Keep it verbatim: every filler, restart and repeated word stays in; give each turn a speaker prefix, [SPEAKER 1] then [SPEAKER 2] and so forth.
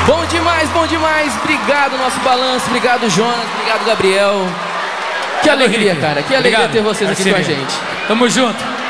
[SPEAKER 1] Bom demais, bom demais. Obrigado, nosso balanço. Obrigado, Jonas. Obrigado, Gabriel. Que alegria, cara. Que alegria ter vocês aqui com a gente.
[SPEAKER 2] Tamo junto.